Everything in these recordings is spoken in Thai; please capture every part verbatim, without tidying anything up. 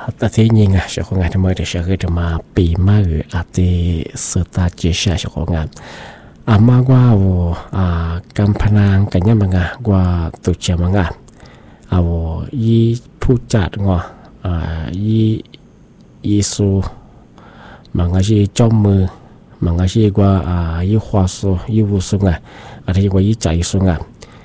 แต่ที่ยิงอ่ะชาวงานทำไมเดี๋ยวชาวก็จะมาปีมาหรืออาจจะสตาร์เจชาชาวงานอามากว่าว่าอ่ากำพนังกันยังมังอ่ะกว่าตุเจมังอ่ะเอายี่ผู้จัดงออ่ายี่ยี่สูมังอ่ะที่จ้องมือมังอ่ะที่กว่าอ่ายี่ขวาสูยี่วุสุงอ่ะอาจจะกว่ายี่ใจสุงอ่ะ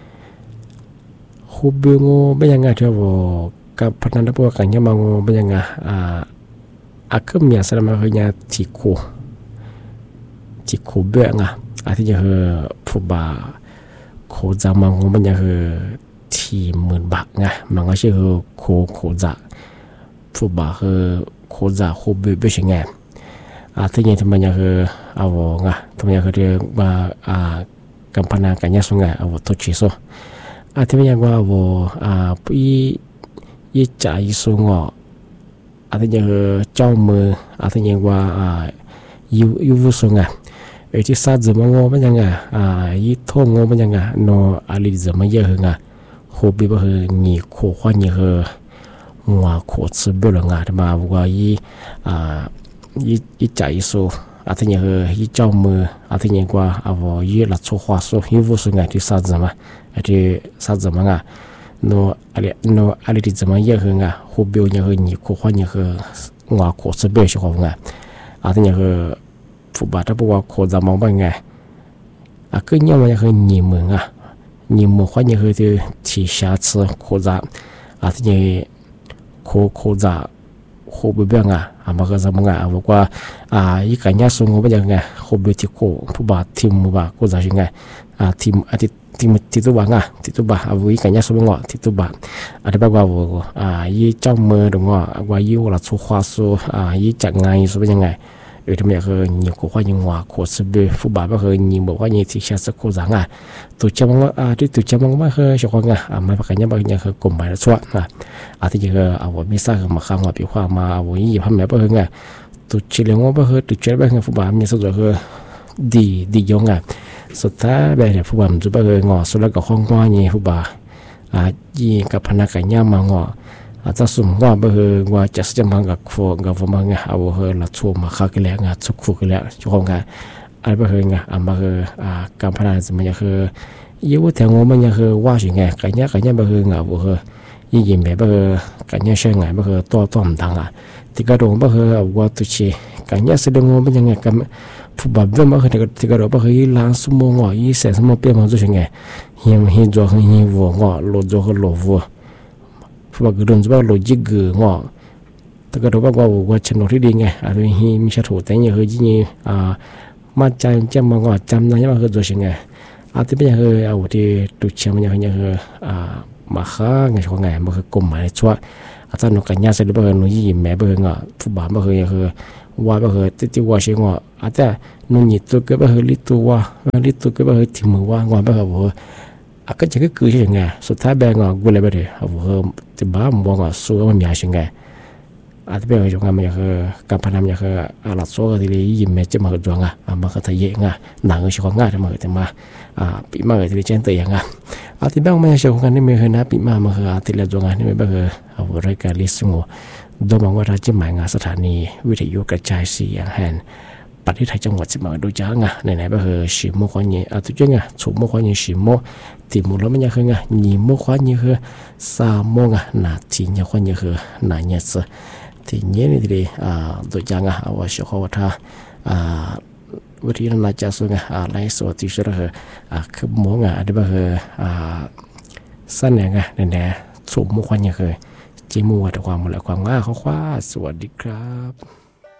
คูบิงโง่ไม่ยังไงเท่าว่ากับพนันดับกันยังมังไม่ยังไงอ่าอาก็มีอะไรมาคือเนี่ยที่คู่ที่คู่เบื่อไงอาที่จะคือผู้บ่าโคจามังมันจะคือที่หมื่นบาทไงมันก็คือโคโคจาผู้บ่าคือโคจาโคเบื่อเบื่อใช่ไงอาที่เนี่ยทำไมจะคือเอาไงทำไมจะคือเรียกว่าอ่ากำพนันกันยังส่งไงเอาทุชิโซอาที่ไม่ยังว่าว่าอ่าพี่ยี่จ่ายส่งอ่ะอาที่ยังคือเจ้ามืออาที่ยังว่าอ่ายูยูวุส่งอ่ะไอ้ที่ซาจะมังงเป็นยังไงอ่ายี่ท่งงเป็นยังไงโนอะไรจะมาเยอะเหรอโคบิบคือนี่โคขวานนี่คือหัวโคซื้อเบลงอ่ะแต่มาว่ายี่อ่ายี่ยี่จ่ายส่งอาที่ยังคือยี่เจ้ามืออาที่ยังว่าเอาว่ายี่หลักชั่วขวาส่งยี่วุส่งอ่ะที่ซาจะมาไอ้ที่ซาจะมังอ่ะโนอะไรโนอะไรที่จะมาเยอะเหรอโคบิบยังคือนี่โคขวานนี่คือหัวโคซื้อเบลใช่ไหมอาที่ยังคือผู้บาดถ้าบอกว่าโคจามองไปไงอ่ะก็เนี่ยมันจะคือหนีมืออ่ะหนีมือความเนี่ยคือที่ที่ชาติโคจาอ่ะที่เนี่ยโคโคจาโคเบื่ออ่ะอ่ะมันก็จะมองอ่ะบอกว่าอ่าอีกอย่างส่งไปยังไงโคเบื่อที่โคผู้บาดทีมมือบาโคจายังไงอ่ะทีมอ่ะที่ทีมที่ตัวบ้างอ่ะที่ตัวบ้าอ่ะวิกันเนี่ยส่งไปงอที่ตัวบ้าอ่ะที่บอกว่าอ่ายี่เจ้ามือตรงอ่ะว่ายี่ว่าสุขวาสุอ่ายี่จักไงสุเป็นยังไงเออทำไมคือหญิงขวายิงหัวขวดสเบฟุบาก็คือหญิงบอกว่าหญิงที่ชาติโคจังอ่ะตัวเจ้ามังอ่ะที่ตัวเจ้ามังว่าคือชาวกงอ่ะอ่ะมันเป็นยังบางอย่างคือกลุ่มใบละส่วนอ่ะอ่ะที่คือเอาว่ามีสร้างมาข้างว่าปีความมาเอาว่ายี่พันแม่ก็คือไงตัวเชี่ยวว่าก็คือตัวเจ้าแบบฟุบามีสุดก็คือดีดียงอ่ะสุดท้ายแบบเนี่ยฟุบามันจะก็คืองอสุดแล้วก็ข้องว่ายี่ฟุบาอ่ะยี่กับพนักงานย่ามางออาจจะสุ่มว่าเบอร์ว่าจะจะมังกับฟงกับฟมังไงเอาเฮละชัวมาข้ากันแล้วไงสุกฟุกกันแล้วช่วงไงอะไรเบอร์ไงอ่ะมาคืออ่าการพนันสมัยคือยี่ว่าแถวงมันยังคือว่าสิ่งไงกันเนี้ยกันเนี้ยเบอร์ไงเบอร์ยี่ยิ้มแบบเบอร์กันเนี้ยเชื่อไงเบอร์ตัวตัวมันดังอ่ะที่กระโดดเบอร์ว่าตุชีกันเนี้ยแสดงว่ามันยังไงกันผู้บ่าวเบอร์มาคือที่กระโดดเบอร์ยี่ล้านสมองอ่ะยี่แสนสมองเปลี่ยนมาตัวสิ่งไงเฮียมเฮียจ่อเฮียวัวอ่ะโลจ่อคือโลวัวผู้บ่าวก็โดนจะว่าโลจิกเกอร์งอแต่ก็รู้ว่าว่าฉันรู้ที่ดีไงอะไรฮีมีชาถูแต่เนี่ยคือที่นี่อ่ามาจำจำมางอจำนะยังมาคือตัวสิ่งไงอาที่เป็นอย่างคือเอาที่ตุเชียมันอย่างอย่างคืออ่ามาข้างไงช่วงไงมันคือกลมหมายชั่วอาจารย์นกกันยาเสร็จแล้วก็นุ่ยยิ้มแม่เบิ่งอ่ะผู้บ่าวมันคืออย่างคือว่ามันคือที่ที่ว่าเชียงอ่ะอาจจะนุ่ยตัวก็มันคือลิตัวว่าลิตัวก็มันคือที่มือว่างว่ามันคือว่าอาก็จะก็คืออย่างไงสุดท้ายแบงอ่ะกูเลยไปเลยเอาว่าที่บ้านมองอ่ะสู้มันมีอะไรไงอาจจะเป็นอย่างไงมันคือการพนันอย่างคืออาลัดโซ่ที่เลยยิ้มแม่จะมาคือจวงอ่ะมาคือทะเยงอ่ะหนังก็ช่วยง่ายทำไมแต่มาอ่าปีมาคือที่เลยเจนตัวอย่างอ่ะอาที่แบงไม่ใช่ของกันนี่ไม่เคยนะปีมามาคืออาที่เลยจวงอ่ะนี่ไม่คือเอารายการลิสต์งูโดยมองว่าเราจะหมายงานสถานีวิทยุกระจายเสียงแห่งประเทศไทยจังหวัดสิมาดูจ้างอ่ะไหนๆก็คือชิมโมควานยี่อาทุกอย่างอ่ะชูโมควานยี่ชิมโมติมูแล้วมันยังคือไงยี่โมควานยี่คือสามโมงอ่ะนาทีเนี่ยควานยี่คือนาเนี่ยสิที่เนี่ยนี่ดีอ่าดูจ้างอ่ะเอาไว้ช่วยเขาว่าถ้าอ่าวิธีนั้นน่าจะส่งอ่ะไลฟ์สดที่สุดคืออ่าคือโมงอ่ะได้บ่คืออ่าสั้นอย่างไงไหนๆชูโมควานยี่คือจิมูว่าแต่ความหมดแล้วความว่าเขาคว้าสวัสดีครับ